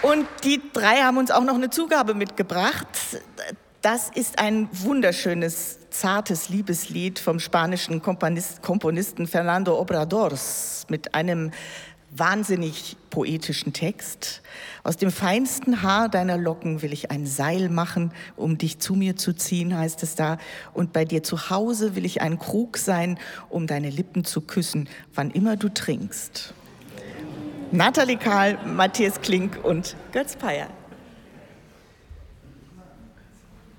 Und die drei haben uns auch noch eine Zugabe mitgebracht. Das ist ein wunderschönes, zartes Liebeslied vom spanischen Komponisten Fernando Obradors mit einem wahnsinnig poetischen Text. Aus dem feinsten Haar deiner Locken will ich ein Seil machen, um dich zu mir zu ziehen, heißt es da. Und bei dir zu Hause will ich ein Krug sein, um deine Lippen zu küssen, wann immer du trinkst. Nathalie Kahl, Matthias Klink und Götz Peyer.